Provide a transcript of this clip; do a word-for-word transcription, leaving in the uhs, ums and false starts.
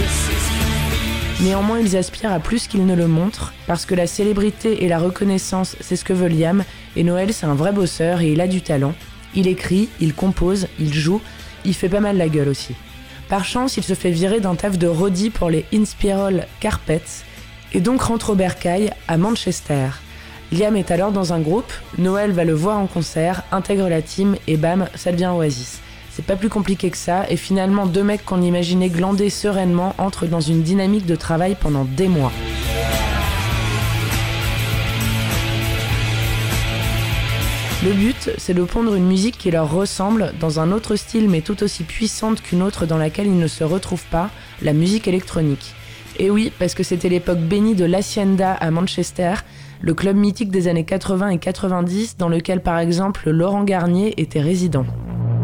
Néanmoins, ils aspirent à plus qu'ils ne le montrent, parce que la célébrité et la reconnaissance, c'est ce que veut Liam, et Noel, c'est un vrai bosseur et il a du talent. Il écrit, il compose, il joue, il fait pas mal la gueule aussi. Par chance, il se fait virer d'un taf de roadie pour les Inspiral Carpets, et donc rentre au bercail à Manchester. Liam est alors dans un groupe, Noel va le voir en concert, intègre la team, et bam, ça devient Oasis. C'est pas plus compliqué que ça, et finalement deux mecs qu'on imaginait glander sereinement entrent dans une dynamique de travail pendant des mois. Le but, c'est de pondre une musique qui leur ressemble, dans un autre style mais tout aussi puissante qu'une autre dans laquelle ils ne se retrouvent pas, la musique électronique. Et oui, parce que c'était l'époque bénie de l'Hacienda à Manchester, le club mythique des années quatre-vingts et quatre-vingt-dix dans lequel par exemple Laurent Garnier était résident.